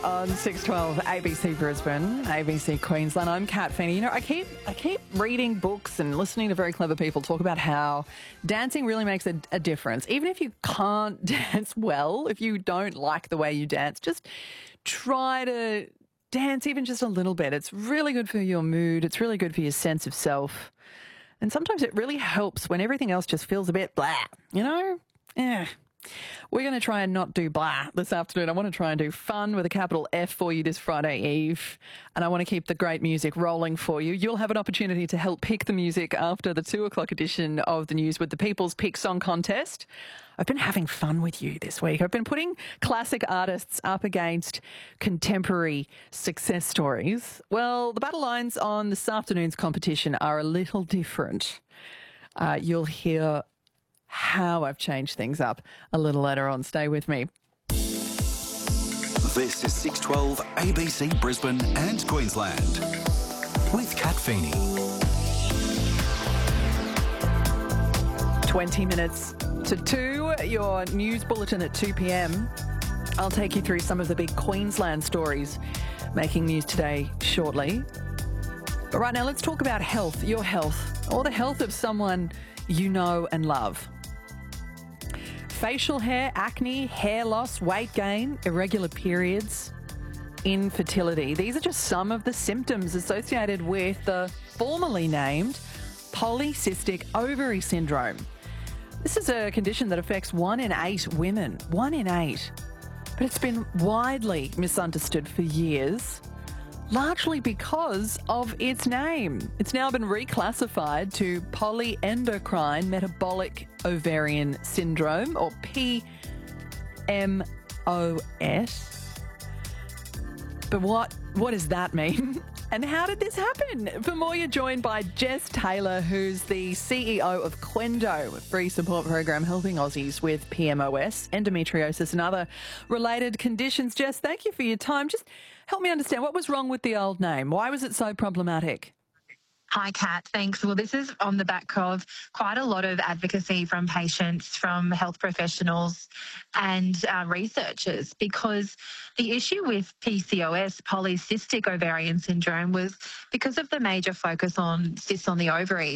On 612 ABC Brisbane, ABC Queensland. I'm Kat Feeney. You know, I keep reading books and listening to very clever people talk about how dancing really makes a difference. Even if you can't dance well, if you don't like the way you dance, just try to dance even just a little bit. It's really good for your mood. It's really good for your sense of self. And sometimes it really helps when everything else just feels a bit blah, you know? Yeah. We're going to try and not do blah this afternoon. I want to try and do fun with a capital F for you this Friday Eve. And I want to keep the great music rolling for you. You'll have an opportunity to help pick the music after the 2 o'clock edition of the news with the People's Pick Song Contest. I've been having fun with you this week. I've been putting classic artists up against contemporary success stories. Well, the battle lines on this afternoon's competition are a little different. You'll hear how I've changed things up a little later on. Stay with me. This is 612 ABC Brisbane and Queensland with Kat Feeney. 20 minutes to 2, your news bulletin at 2 p.m. I'll take you through some of the big Queensland stories making news today shortly. But right now, let's talk about health, your health, or the health of someone you know and love. Facial hair, acne, hair loss, weight gain, irregular periods, infertility. These are just some of the symptoms associated with the formerly named polycystic ovary syndrome. This is a condition that affects 1 in 8 women. 1 in 8. But it's been widely misunderstood for years, largely because of its name. It's now been reclassified to polyendocrine metabolic ovarian syndrome, or PMOS. But what does that mean? And how did this happen? For more, you're joined by Jess Taylor, who's the CEO of Qendo, a free support program helping Aussies with PMOS, endometriosis and other related conditions. Jess, thank you for your time. Just help me understand, what was wrong with the old name? Why was it so problematic? Hi, Kat. Thanks. Well, this is on the back of quite a lot of advocacy from patients, from health professionals and researchers, because the issue with PCOS, polycystic ovarian syndrome, was because of the major focus on cysts on the ovaries.